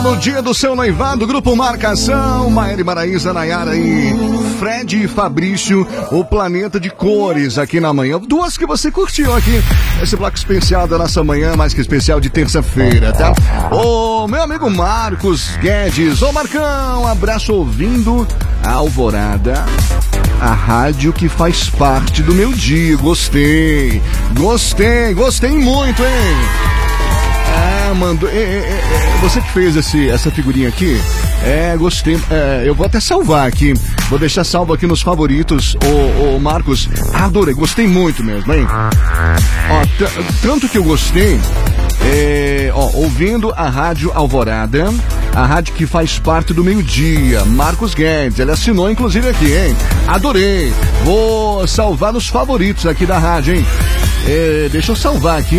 no dia do seu noivado, Grupo Marcação, Maíra e Maraísa, Nayara e Fred e Fabrício, o Planeta de Cores aqui na manhã. Duas que você curtiu aqui, esse bloco especial da nossa manhã, mais que especial de terça-feira, tá? Ô, meu amigo Marcos Guedes, ô Marcão, abraço ouvindo a Alvorada, a rádio que faz parte do meu dia. Gostei muito, hein? Mandou. Você que fez essa figurinha aqui? Gostei. Eu vou até salvar aqui. Vou deixar salvo aqui nos favoritos. Ô Marcos, adorei, gostei muito mesmo, hein? Ó, tanto que eu gostei. Ouvindo a Rádio Alvorada, a rádio que faz parte do meio-dia. Marcos Guedes, ele assinou inclusive aqui, hein? Adorei. Vou salvar nos favoritos aqui da rádio, hein? Deixa eu salvar aqui.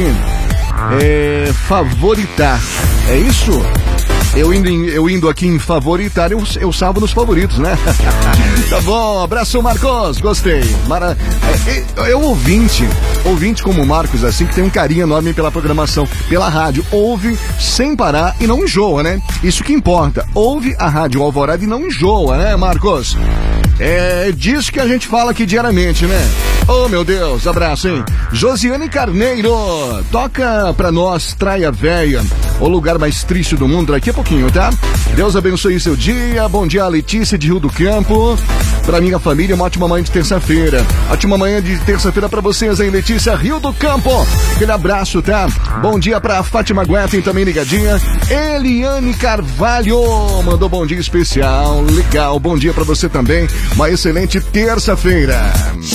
Favoritar. É isso? Eu indo aqui em favoritar, eu salvo nos favoritos, né? Tá bom, abraço Marcos, gostei. Ouvinte como o Marcos, assim, que tem um carinho enorme pela programação, pela rádio, ouve sem parar e não enjoa, né? Isso que importa, ouve a Rádio Alvorada e não enjoa, né, Marcos? Disso que a gente fala aqui diariamente, né? Oh, meu Deus, abraço, hein? Josiane Carneiro, toca pra nós Traia Véia, o lugar mais triste do mundo, daqui a pouquinho, tá? Deus abençoe seu dia, bom dia a Letícia de Rio do Campo, pra minha família, uma ótima manhã de terça-feira. Ótima manhã de terça-feira pra vocês, hein, Letícia, Rio do Campo. Aquele abraço, tá? Bom dia pra Fátima Guetem, também ligadinha. Eliane Carvalho mandou bom dia especial, legal, bom dia pra você também. Uma excelente terça-feira.